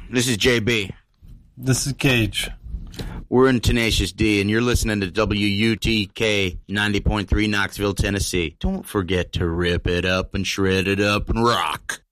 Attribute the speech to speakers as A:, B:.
A: This is JB.
B: This is Cage.
A: We're in Tenacious D, and you're listening to WUTK 90.3 Knoxville, Tennessee. Don't forget to rip it up and shred it up and rock.